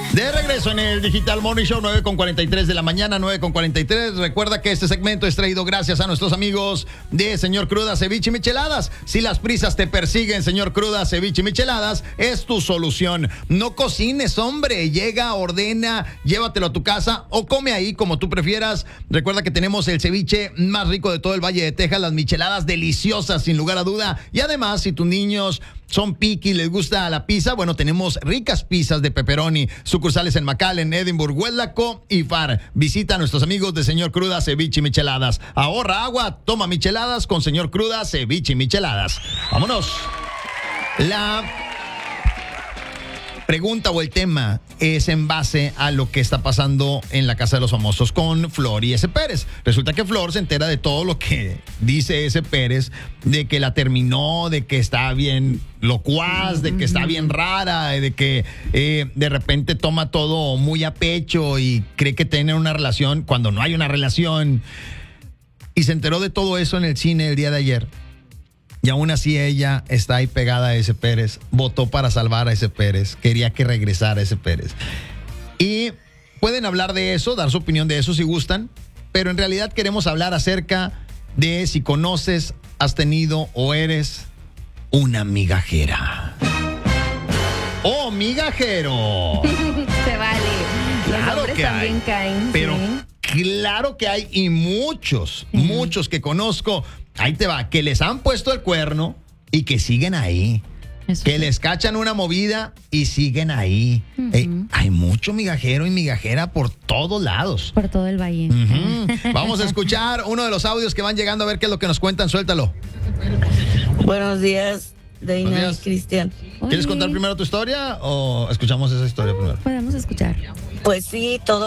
De regreso en el Digital Morning Show, 9:43 de la mañana, 9:43. Recuerda que este segmento es traído gracias a nuestros amigos de Señor Cruda, Ceviche y Micheladas. Si las prisas te persiguen, Señor Cruda, Ceviche y Micheladas es tu solución. No cocines, hombre. Llega, ordena, llévatelo a tu casa o come ahí como tú prefieras. Recuerda que tenemos el ceviche más rico de todo el Valle de Texas, las micheladas deliciosas, sin lugar a duda. Y además, si tus niños son picky, les gusta la pizza, bueno, tenemos ricas pizzas de pepperoni, sucursales en McAllen, Edinburgh, Huelaco y Far. Visita a nuestros amigos de Señor Cruda, Ceviche y Micheladas. Ahorra agua, toma micheladas con Señor Cruda, Ceviche y Micheladas. Vámonos. La pregunta o el tema es en base a lo que está pasando en la Casa de los Famosos con Flor y S. Pérez. Resulta que Flor se entera de todo lo que dice S. Pérez, de que la terminó, de que está bien locuaz, de que está bien rara, de que de repente toma todo muy a pecho y cree que tiene una relación cuando no hay una relación. Y se enteró de todo eso en el cine el día de ayer. Y aún así ella está ahí pegada a S. Pérez, votó para salvar a S. Pérez, quería que regresara S. Pérez. Y pueden hablar de eso, dar su opinión de eso si gustan, pero en realidad queremos hablar acerca de si conoces, has tenido o eres una migajera. ¡Oh, migajero! Se vale. Los Claro hombres que también hay, caen. pero sí. claro que hay y muchos que conozco. Ahí te va, que les han puesto el cuerno y que siguen ahí. Eso Que sí. les cachan una movida y siguen ahí. Hay mucho migajero y migajera por todos lados. Por todo el valle. Vamos a escuchar uno de los audios que van llegando a ver qué es lo que nos cuentan. Suéltalo. Buenos días, Deina Buenos y días. Cristian. ¿Quieres Oye, contar primero tu historia o escuchamos esa historia primero? Podemos escuchar. Pues sí, todo